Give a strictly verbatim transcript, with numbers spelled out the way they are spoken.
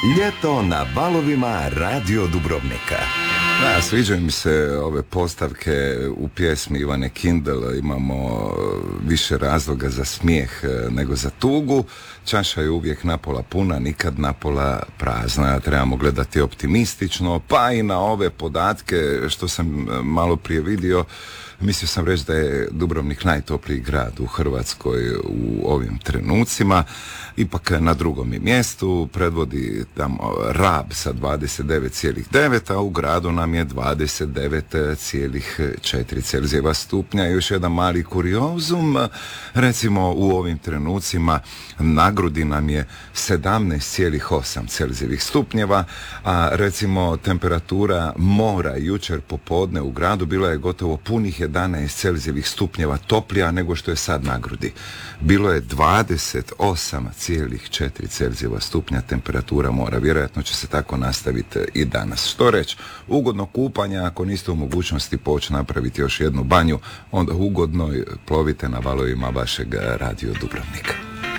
Ljeto na valovima Radio Dubrovnika. Da, sviđaju mi se ove postavke u pjesmi Ivane Kindl. Imamo više razloga za smijeh nego za tugu. Čaša je uvijek napola puna, nikad napola prazna. Trebamo gledati optimistično, pa i na ove podatke što sam malo prije vidio. Mislio sam reći da je Dubrovnik najtopliji grad u Hrvatskoj u ovim trenucima. Ipak na drugom je mjestu, predvodi tamo Rab sa dvadeset devet zarez devet, a u gradu nam je dvadeset devet zarez četiri Celzijeva stupnja. Još jedan mali kuriozum, recimo u ovim trenucima na grudi nam je sedamnaest zarez osam Celzijevih stupnjeva, a recimo temperatura mora jučer popodne u gradu bila je gotovo punih jedanaest Celzijevih stupnjeva toplija nego što je sad na grudi. Bilo je dvadeset osam zarez četiri Celzijeva stupnja temperatura mora. Vjerojatno će se tako nastaviti i danas. Što reći? Ugodno kupanje, ako niste u mogućnosti poći napraviti još jednu banju, onda ugodno plovite na valovima vašeg Radio Dubrovnika.